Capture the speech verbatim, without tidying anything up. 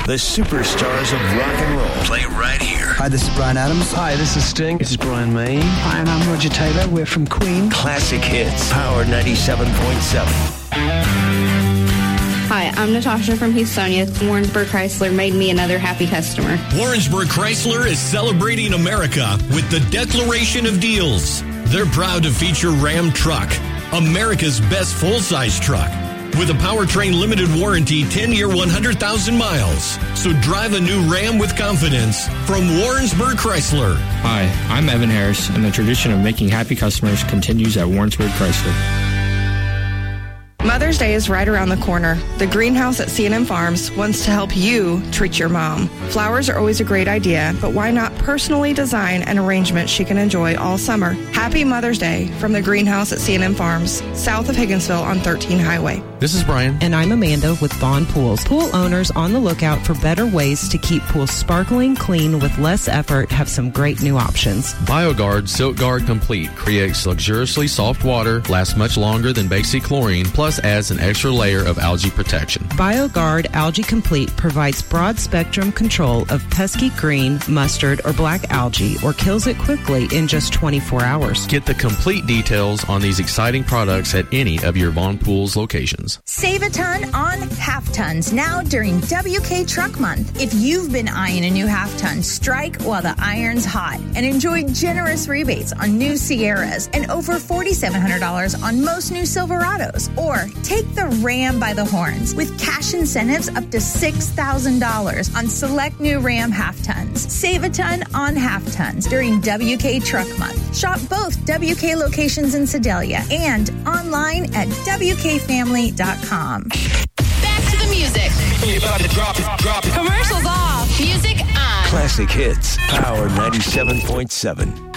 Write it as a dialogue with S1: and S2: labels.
S1: The superstars of rock and roll play right here.
S2: Hi, this is Bryan Adams.
S3: Hi, this is Sting. This is Brian May.
S4: Hi, and I'm Roger Taylor. We're from Queen.
S1: Classic hits. Power ninety-seven point seven.
S5: Hi, I'm Natasha from Houstonia. Warrensburg Chrysler made me another happy customer.
S6: Warrensburg Chrysler is celebrating America with the Declaration of Deals. They're proud to feature Ram Truck, America's best full-size truck, with a powertrain limited warranty, ten-year, one hundred thousand miles. So drive a new Ram with confidence from Warrensburg Chrysler.
S7: Hi, I'm Evan Harris, and the tradition of making happy customers continues at Warrensburg Chrysler.
S8: Mother's Day is right around the corner. The greenhouse at C and M Farms wants to help you treat your mom. Flowers are always a great idea, but why not personally design an arrangement she can enjoy all summer? Happy Mother's Day from the greenhouse at C and M Farms, south of Higginsville on thirteen Highway.
S9: This is Brian.
S10: And I'm Amanda with Vaughn Pools. Pool owners on the lookout for better ways to keep pools sparkling clean with less effort have some great new options.
S9: BioGuard Silk Guard Complete creates luxuriously soft water, lasts much longer than basic chlorine, plus adds an extra layer of algae protection.
S10: BioGuard Algae Complete provides broad spectrum control of pesky green, mustard, or black algae, or kills it quickly in just twenty-four hours.
S9: Get the complete details on these exciting products at any of your Vaughn Pools locations.
S11: Save a ton on half tons now during W K Truck Month. If you've been eyeing a new half ton, strike while the iron's hot and enjoy generous rebates on new Sierras and over four thousand seven hundred dollars on most new Silverados. Or take the Ram by the horns with cash incentives up to six thousand dollars on select new Ram half tons. Save a ton on half tons during W K Truck Month. Shop both W K locations in Sedalia and online at W K family dot com.
S12: Back to the music.
S1: Drop it, drop it.
S12: Commercials off. Music on.
S1: Classic hits. Power ninety-seven point seven.